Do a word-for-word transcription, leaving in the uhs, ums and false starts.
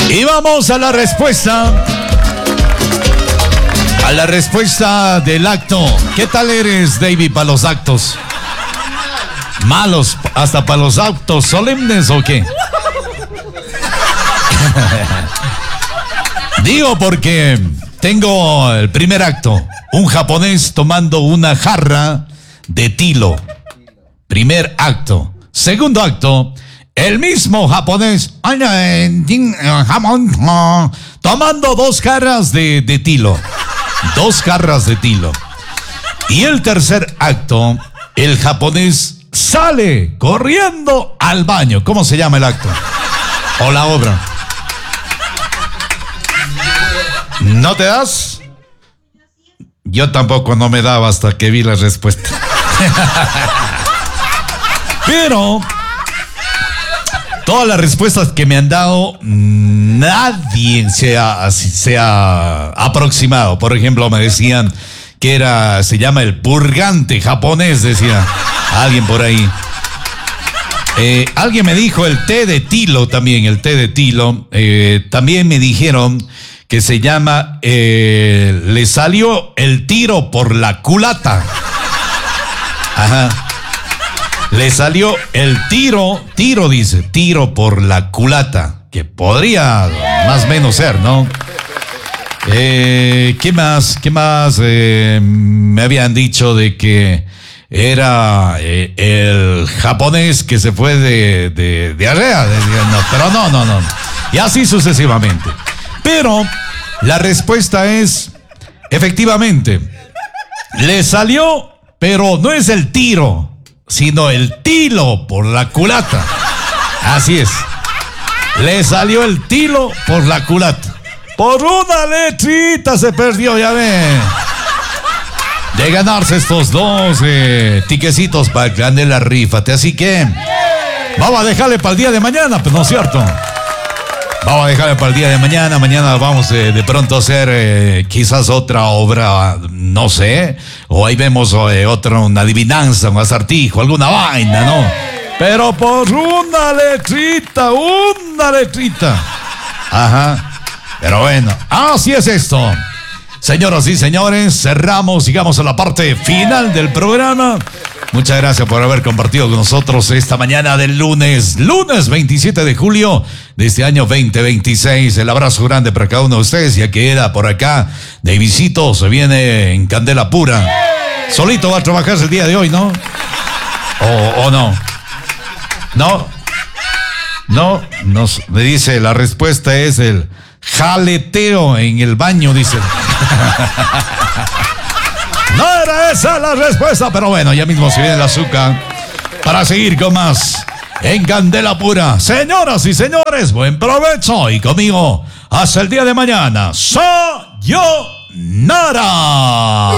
Y vamos a la respuesta. A la respuesta del acto. ¿Qué tal eres, David, para los actos? ¿Malos hasta para los actos solemnes o qué? Digo porque tengo el primer acto. Un japonés tomando una jarra de tilo. Primer acto. Segundo acto. El mismo japonés tomando dos jarras de, de tilo. Dos jarras de tilo. Y el tercer acto, el japonés sale corriendo al baño. ¿Cómo se llama el acto? O la obra. ¿No te das? Yo tampoco no me daba hasta que vi la respuesta. Pero todas las respuestas que me han dado, nadie se ha, se ha aproximado. Por ejemplo, me decían que era, se llama el purgante japonés, decía alguien por ahí. Eh, alguien me dijo el té de tilo también, el té de tilo. Eh, también me dijeron que se llama, eh, le salió el tiro por la culata. Ajá. Le salió el tiro, tiro dice, tiro por la culata, que podría más o menos ser, ¿no? Eh, ¿Qué más? ¿Qué más? Eh, me habían dicho de que era eh, el japonés que se fue de, de, de arrea, no, pero no, no, no. Y así sucesivamente. Pero la respuesta es, efectivamente, le salió, pero no es el tiro, sino el tilo por la culata. Así es. Le salió el tilo por la culata. Por una letrita se perdió, ya ven. De ganarse estos dos eh, tiquecitos para el clan de la Rífate. Así que vamos a dejarle para el día de mañana, pues no es cierto. Vamos a dejarle para el día de mañana. Mañana vamos eh, de pronto a hacer eh, quizás otra obra, no sé. O ahí vemos eh, otra, una adivinanza, un acertijo, alguna vaina, ¿no? Pero por una letrita, una letrita. Ajá. Pero bueno, así es esto. Señoras y señores, cerramos, llegamos a la parte final del programa. Muchas gracias por haber compartido con nosotros esta mañana del lunes, lunes veintisiete de julio de este año veinte veintiséis. El abrazo grande para cada uno de ustedes, ya que era por acá de visito, se viene en candela pura. Solito va a trabajar el día de hoy, ¿no? ¿O, o no? ¿No? No, nos me dice, la respuesta es el jaleteo en el baño, dice. No era esa la respuesta, pero bueno, ya mismo se viene el azúcar para seguir con más en candela pura. Señoras y señores, buen provecho y conmigo hasta el día de mañana. Sayonara.